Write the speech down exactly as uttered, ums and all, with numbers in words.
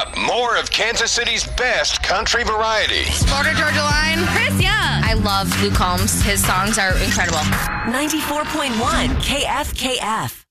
up, more of Kansas City's best country variety. Florida Georgia Line. Chris Young. I love Luke Combs. His songs are incredible. ninety-four point one K F K F.